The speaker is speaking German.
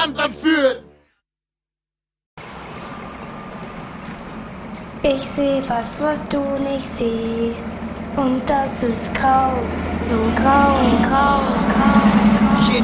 Hand anfühlen. Ich seh was du nicht siehst. Und das ist grau, so grau, grau, grau.